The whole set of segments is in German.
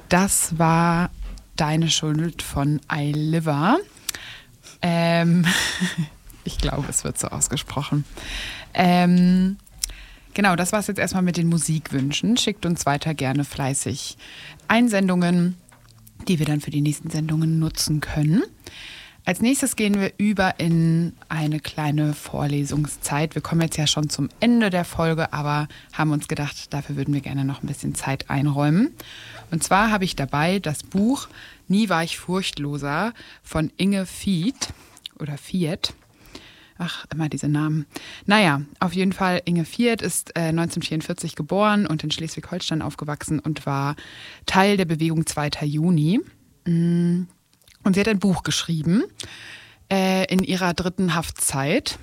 Das war Deine Schuld von Eiliva. Ich glaube, es wird so ausgesprochen. Genau, das war es jetzt erstmal mit den Musikwünschen. Schickt uns weiter gerne fleißig Einsendungen, die wir dann für die nächsten Sendungen nutzen können. Als nächstes gehen wir über in eine kleine Vorlesungszeit. Wir kommen jetzt ja schon zum Ende der Folge, aber haben uns gedacht, dafür würden wir gerne noch ein bisschen Zeit einräumen. Und zwar habe ich dabei das Buch Nie war ich furchtloser von Inge Fiet oder Fiet. Ach, immer diese Namen. Naja, auf jeden Fall, Inge Fiet ist 1944 geboren und in Schleswig-Holstein aufgewachsen und war Teil der Bewegung 2. Juni. Und sie hat ein Buch geschrieben in ihrer 3. Haftzeit.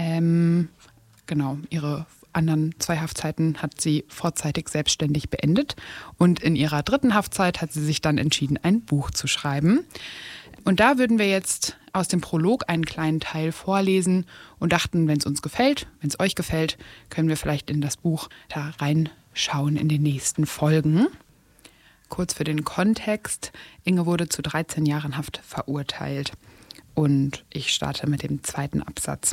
Genau, ihre anderen 2 Haftzeiten hat sie vorzeitig selbstständig beendet. Und in ihrer 3. Haftzeit hat sie sich dann entschieden, ein Buch zu schreiben. Und da würden wir jetzt aus dem Prolog einen kleinen Teil vorlesen und dachten, wenn es uns gefällt, wenn es euch gefällt, können wir vielleicht in das Buch da reinschauen in den nächsten Folgen. Kurz für den Kontext. Inge wurde zu 13 Jahren Haft verurteilt. Und ich starte mit dem 2. Absatz.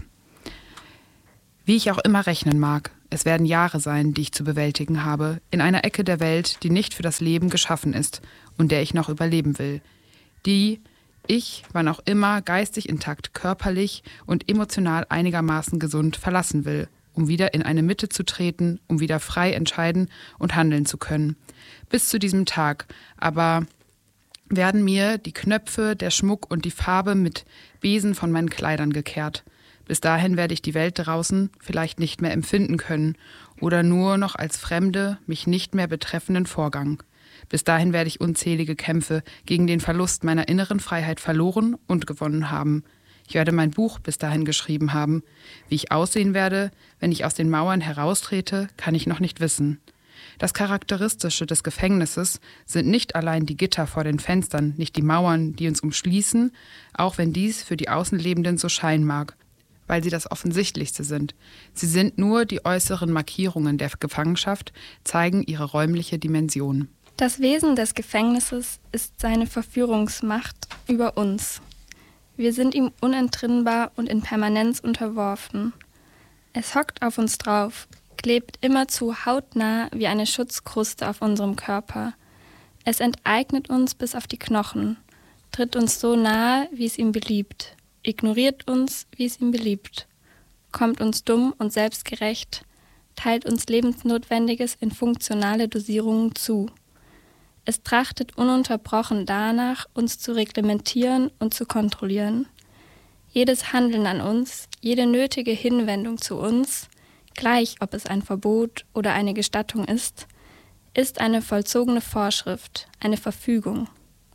Wie ich auch immer rechnen mag, es werden Jahre sein, die ich zu bewältigen habe, in einer Ecke der Welt, die nicht für das Leben geschaffen ist und der ich noch überleben will. Die ich, wann auch immer, geistig intakt, körperlich und emotional einigermaßen gesund verlassen will, um wieder in eine Mitte zu treten, um wieder frei entscheiden und handeln zu können. Bis zu diesem Tag aber werden mir die Knöpfe, der Schmuck und die Farbe mit Besen von meinen Kleidern gekehrt. Bis dahin werde ich die Welt draußen vielleicht nicht mehr empfinden können oder nur noch als fremde, mich nicht mehr betreffenden Vorgang. Bis dahin werde ich unzählige Kämpfe gegen den Verlust meiner inneren Freiheit verloren und gewonnen haben. Ich werde mein Buch bis dahin geschrieben haben. Wie ich aussehen werde, wenn ich aus den Mauern heraustrete, kann ich noch nicht wissen. Das Charakteristische des Gefängnisses sind nicht allein die Gitter vor den Fenstern, nicht die Mauern, die uns umschließen, auch wenn dies für die Außenlebenden so scheinen mag, weil sie das Offensichtlichste sind. Sie sind nur die äußeren Markierungen der Gefangenschaft, zeigen ihre räumliche Dimension. Das Wesen des Gefängnisses ist seine Verführungsmacht über uns. Wir sind ihm unentrinnbar und in Permanenz unterworfen. Es hockt auf uns drauf, klebt immerzu hautnah wie eine Schutzkruste auf unserem Körper. Es enteignet uns bis auf die Knochen, tritt uns so nahe, wie es ihm beliebt, ignoriert uns, wie es ihm beliebt, kommt uns dumm und selbstgerecht, teilt uns Lebensnotwendiges in funktionale Dosierungen zu. Es trachtet ununterbrochen danach, uns zu reglementieren und zu kontrollieren. Jedes Handeln an uns, jede nötige Hinwendung zu uns, gleich ob es ein Verbot oder eine Gestattung ist eine vollzogene Vorschrift, eine Verfügung.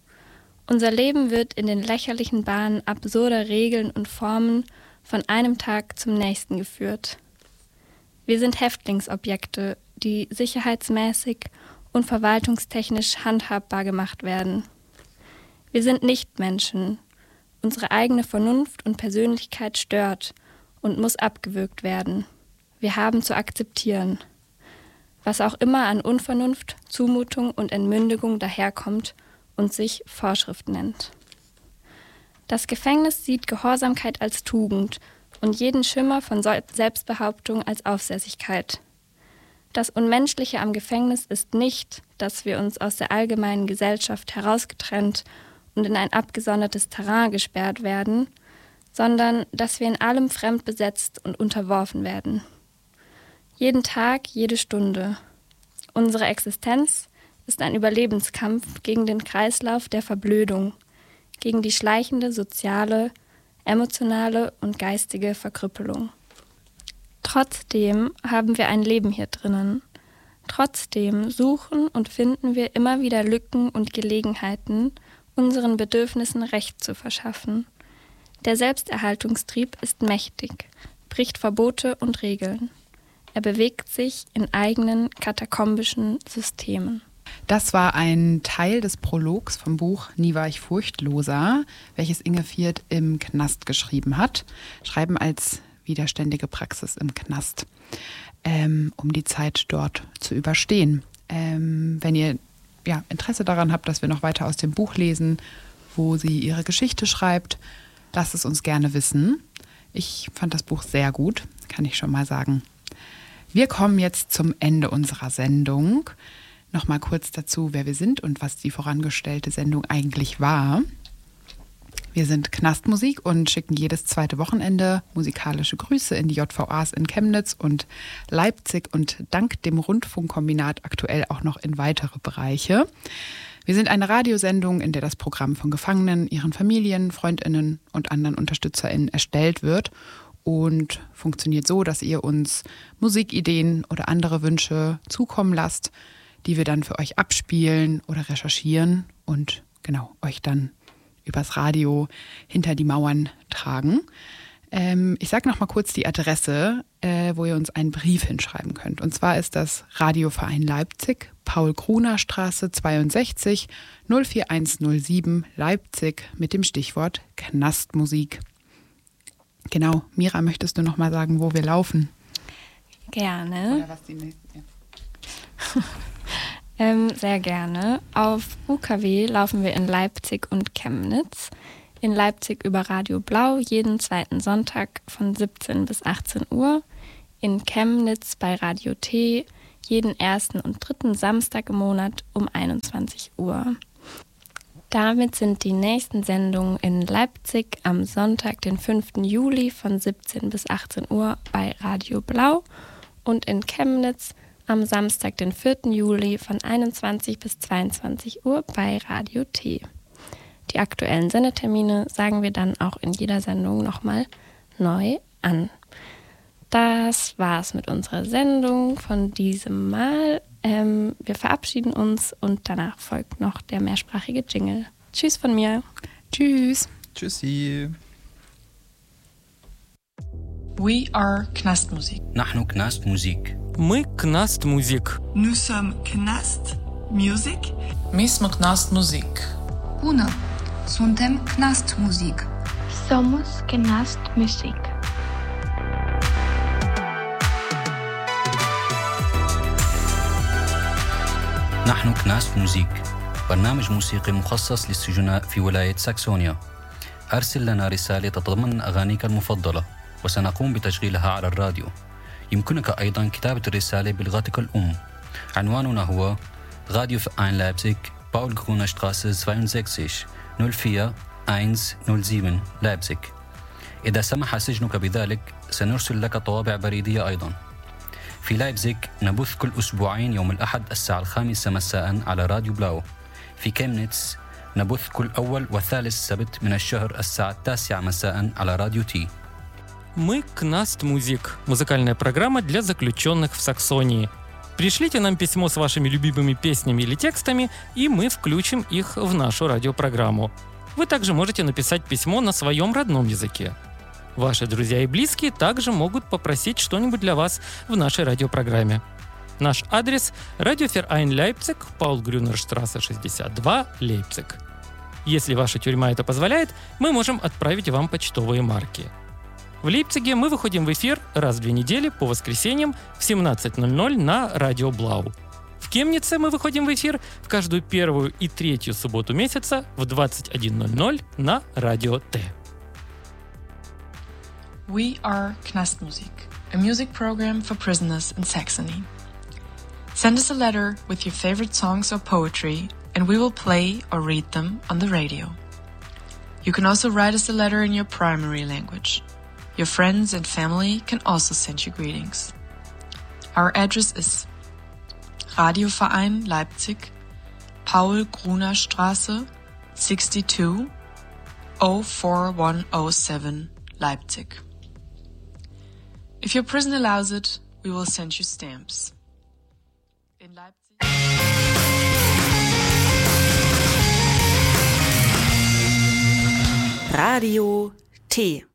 Unser Leben wird in den lächerlichen Bahnen absurder Regeln und Formen von einem Tag zum nächsten geführt. Wir sind Häftlingsobjekte, die sicherheitsmäßig und verwaltungstechnisch handhabbar gemacht werden. Wir sind Nichtmenschen. Unsere eigene Vernunft und Persönlichkeit stört und muss abgewürgt werden. Wir haben zu akzeptieren, was auch immer an Unvernunft, Zumutung und Entmündigung daherkommt und sich Vorschrift nennt. Das Gefängnis sieht Gehorsamkeit als Tugend und jeden Schimmer von Selbstbehauptung als Aufsässigkeit. Das Unmenschliche am Gefängnis ist nicht, dass wir uns aus der allgemeinen Gesellschaft herausgetrennt und in ein abgesondertes Terrain gesperrt werden, sondern dass wir in allem fremd besetzt und unterworfen werden. Jeden Tag, jede Stunde. Unsere Existenz ist ein Überlebenskampf gegen den Kreislauf der Verblödung, gegen die schleichende soziale, emotionale und geistige Verkrüppelung. Trotzdem haben wir ein Leben hier drinnen. Trotzdem suchen und finden wir immer wieder Lücken und Gelegenheiten, unseren Bedürfnissen Recht zu verschaffen. Der Selbsterhaltungstrieb ist mächtig, bricht Verbote und Regeln. Er bewegt sich in eigenen katakombischen Systemen. Das war ein Teil des Prologs vom Buch Nie war ich furchtloser, welches Inge Fiet im Knast geschrieben hat. Schreiben als widerständige Praxis im Knast, um die Zeit dort zu überstehen. Wenn ihr Interesse daran habt, dass wir noch weiter aus dem Buch lesen, wo sie ihre Geschichte schreibt, lasst es uns gerne wissen. Ich fand das Buch sehr gut, kann ich schon mal sagen. Wir kommen jetzt zum Ende unserer Sendung. Nochmal kurz dazu, wer wir sind und was die vorangestellte Sendung eigentlich war. Wir sind Knastmusik und schicken jedes zweite Wochenende musikalische Grüße in die JVAs in Chemnitz und Leipzig und dank dem Rundfunkkombinat aktuell auch noch in weitere Bereiche. Wir sind eine Radiosendung, in der das Programm von Gefangenen, ihren Familien, FreundInnen und anderen UnterstützerInnen erstellt wird und funktioniert so, dass ihr uns Musikideen oder andere Wünsche zukommen lasst, die wir dann für euch abspielen oder recherchieren und euch dann übers Radio hinter die Mauern tragen. Ich sage noch mal kurz die Adresse, wo ihr uns einen Brief hinschreiben könnt. Und zwar ist das Radioverein Leipzig, Paul-Kruner-Straße 62 04107 Leipzig mit dem Stichwort Knastmusik. Genau, Mira, möchtest du noch mal sagen, wo wir laufen? Gerne. Oder was die nächsten, Sehr gerne. Auf UKW laufen wir in Leipzig und Chemnitz. In Leipzig über Radio Blau jeden zweiten Sonntag von 17 bis 18 Uhr. In Chemnitz bei Radio T jeden ersten und dritten Samstag im Monat um 21 Uhr. Damit sind die nächsten Sendungen in Leipzig am Sonntag, den 5. Juli von 17 bis 18 Uhr bei Radio Blau und in Chemnitz am Samstag, den 4. Juli von 21 bis 22 Uhr bei Radio T. Die aktuellen Sendetermine sagen wir dann auch in jeder Sendung nochmal neu an. Das war's mit unserer Sendung von diesem Mal. Wir verabschieden uns und danach folgt noch der mehrsprachige Jingle. Tschüss von mir. Tschüss. Tschüssi. We are Knastmusik. نحن Knastmusik. Мы Knastmusik. Nous sommes Knast Music. My smo Knastmusik. Bună! Suntem Knastmusik. Somos Knastmusik. نحن Knastmusik. برنامج موسيقي مخصص للسجناء في ولاية ساكسونيا. أرسل لنا رسالة تتضمن أغانيك المفضلة وسنقوم بتشغيلها على الراديو. يمكنك أيضا كتابة الرسالة بلغتك الأم. عنواننا هو راديو فأين لايبزيغ باول كرونا شتراسة 62 04107 لايبزيغ. إذا سمح سجنك بذلك سنرسل لك طوابع بريدية أيضا. في لايبزيغ نبث كل أسبوعين يوم الأحد الساعة 5 مساء على راديو بلاو. في كيمنيتس نبث كل أول وثالث سبت من الشهر الساعة 9 مساء على راديو تي. Мы Knastmusik. Музыкальная программа для заключенных в Саксонии. Пришлите нам письмо с вашими любимыми песнями или текстами, и мы включим их в нашу радиопрограмму. Вы также можете написать письмо на своем родном языке. Ваши друзья и близкие также могут попросить что-нибудь для вас в нашей радиопрограмме. Наш адрес – Радиофеrein Leipzig, Paul-Grüner-Straße 62, Лейпциг. Если ваша тюрьма это позволяет, мы можем отправить вам почтовые марки. В Лейпциге мы выходим в эфир раз в 2 недели по воскресеньям в 17:00 на Радио Блау. В Кемнице мы выходим в эфир в каждую первую и третью субботу месяца в 21:00 на Радио Т. We are Knastmusik, a music program for prisoners in Saxony. Send us a letter with your favorite songs or poetry, and we will play or read them on the radio. You can also write us a letter in your primary language. Your friends and family can also send you greetings. Our address is Radioverein Leipzig, Paul-Kruner-Straße 62 04107 Leipzig. If your prison allows it, we will send you stamps. In Leipzig. Radio T.